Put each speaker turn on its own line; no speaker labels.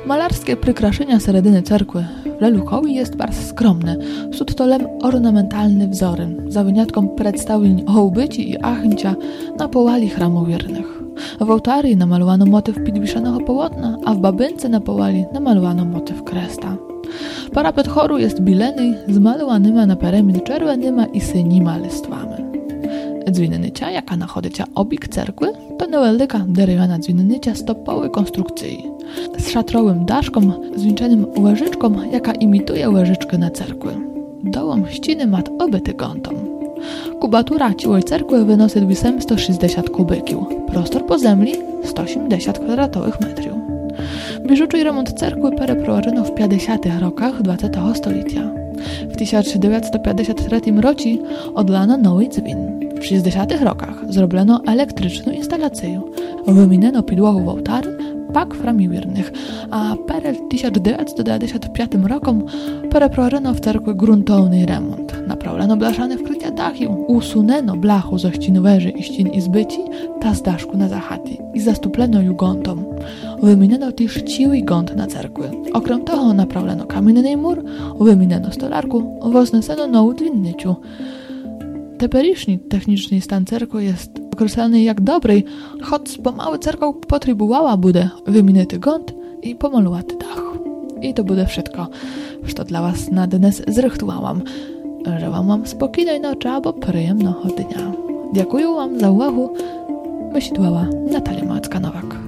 Malarskie przykraszenia seredyny cerkły w Lelukowi jest bardzo skromne. Są to ornamentalne wzory, za wyniatką przedstawień hołbyci i achęcia na powali chramowiernych. W ołtarii namalowano motyw podwieszonego połotna, a w babynce na powali namalowano motyw kresta. Parapet choru jest bileny z malowanymi na peremie czerwonymi i synimi listwami. Dzwinnycia, jaka nachodzicia obieg cerkwy, to niewielka drewniana dzwinnycia stopowej konstrukcji z szatrowym daszką zwieńczonym łyżyczką, jaka imituje łyżyczkę na cerkwy. Dołom ściny mat obyty gątom. Kubatura ciłej cerkwy wynosi 260 kubyków, prostor po zemli 180 kwadratowych metrów. Bieżuczy remont cerkwy przeprowadzono w 50. rokach XX stulecia. W 1953 roku odlano nowy dzwin. W 60. rokach zrobiono elektryczną instalację. Wymieniono podłogę w ołtarzy, pak framiwiernych, a w 1995 roku przeprowadzono w cerkwi gruntowny remont. Naprawiono blaszane wkrycia dachu, usunęto blachu ze ścin węży i ścin izbyci, ta z daszku na zachaty i zastupleno ją gątom. Wymieniono też ciły gąt na cerkwy. Okrem toho naprawiono kamienny mur, wymieniono stolarku, wzneseno nową dzwinnyciu. Teперішній techniczny stan cerkwy jest określany jak dobry, choć pomału cerkwa potrzebowała bude wymieniony gąt i pomalowaty dach. I to bude wszystko, co dla was na dnes zrychtowałam. Życzę wam spokojnej nocy albo przyjemnego dnia. Dziękuję wam za uwagę. Myślała Natalia Małecka-Nowak.